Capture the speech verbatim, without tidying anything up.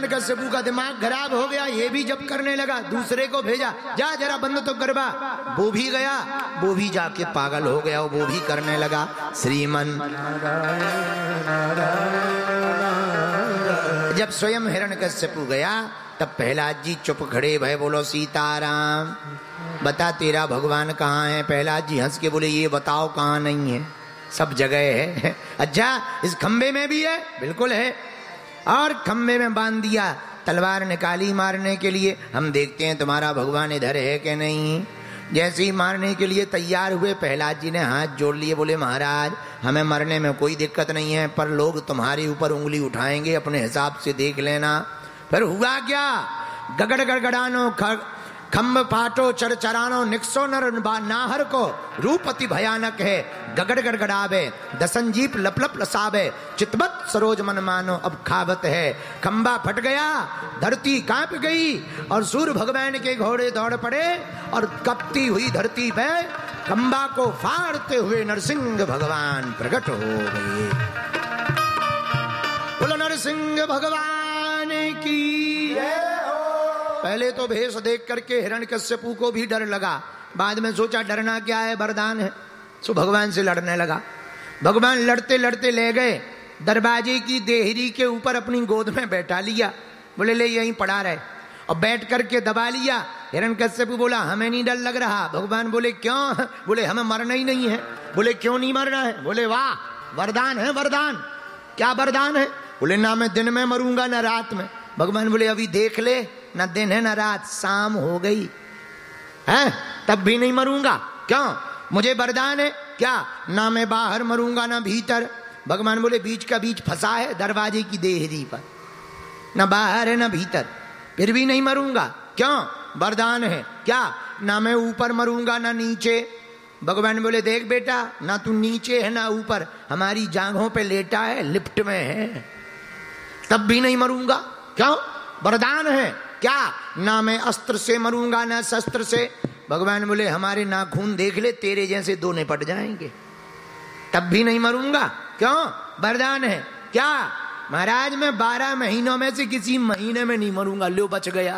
हिरण्यकश्यपु का दिमाग खराब हो गया, ये भी जब करने लगा, दूसरे को भेजा, जा जरा बंद तो करवा। वो भी गया, वो भी जाके पागल हो गया, वो भी करने लगा। श्रीमन जब स्वयं हिरण्यकश्यपु गया तब प्रहलाद जी चुप खड़े भय, बोलो सीताराम, बता तेरा भगवान कहाँ है? प्रहलाद जी हंस के बोले, ये बताओ कहाँ नहीं है? सब जगह है। अच्छा, इस खंबे में भी है? बिल्कुल है। और खंबे में बांध दिया, तलवार निकाली मारने के लिए, हम देखते हैं तुम्हारा भगवान इधर है कि नहीं। जैसे ही मारने के लिए तैयार हुए, प्रहलाद जी ने हाथ जोड़ लिए, बोले महाराज हमें मरने में कोई दिक्कत नहीं है, पर लोग तुम्हारे ऊपर उंगली उठाएंगे, अपने हिसाब से देख लेना। फिर हुआ क्या? गगड़ गड़गड़ानो, खम्ब फाटो, चरचरानो, निक्सो नर नाहर को, रूप अति भयानक है, गगड़ गड़गड़ावे, दसंजीप लप लप लसावे, चितबत सरोज मन मानो अब खावत है। खंबा फट गया, धरती कांप गई और सूर्य भगवान के घोड़े दौड़ पड़े और कपती हुई धरती पे खंबा को फाड़ते हुए नरसिंह भगवान प्रकट हो गए। बोलो नरसिंह भगवान की। पहले तो भेष देख करके हिरण्यकश्यपु को भी डर लगा, बाद में सोचा डरना क्या है, वरदान है, सो भगवान से लड़ने लगा। भगवान लड़ते लड़ते ले गए, दरवाजे की देहरी के ऊपर अपनी गोद में बैठा लिया, बोले ले यहीं पड़ा रहे, और बैठ करके दबा लिया। हिरण्यकश्यपु बोला हमें नहीं डर लग रहा। भगवान बोले क्यों? बोले हमें मरना ही नहीं है। बोले क्यों नहीं मरना है? बोले वाह वरदान है, वरदान। क्या वरदान है? बोले ना मैं दिन में मरूंगा ना रात में। भगवान बोले अभी देख ले, ना दिन है ना रात, शाम हो गई है तब भी नहीं मरूंगा। क्यों? मुझे वरदान है। क्या? ना मैं बाहर मरूंगा ना भीतर। भगवान बोले बीच का बीच फंसा है दरवाजे की देहरी पर, ना बाहर है ना भीतर, फिर भी नहीं मरूंगा। क्यों? वरदान है। क्या? ना मैं ऊपर मरूंगा ना नीचे। भगवान बोले देख बेटा, ना तू नीचे है ना ऊपर, हमारी जांघों पे लेटा है, लिफ्ट में है, तब भी नहीं मरूंगा। क्यों? वरदान है। क्या? ना मैं अस्त्र से मरूंगा ना शस्त्र से। भगवान बोले हमारे नाखून देख ले, तेरे जैसे दो निपट जाएंगे, तब भी नहीं मरूंगा। क्यों? वरदान है। क्या? महाराज मैं बारह महीनों में से किसी महीने में नहीं मरूंगा। लो बच गया।